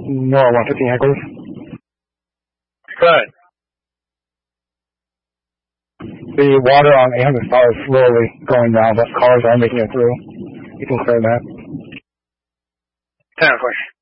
Nora 115 Echoes. Good. The water on 800 Star is slowly going down, but cars are making it through. You can clear that. 10 push.